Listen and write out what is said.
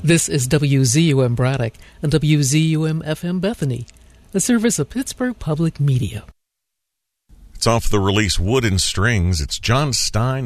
This is WZUM Braddock and WZUM-FM Bethany, a service of Pittsburgh Public Media. It's off the release Wood and Strings. It's John Stein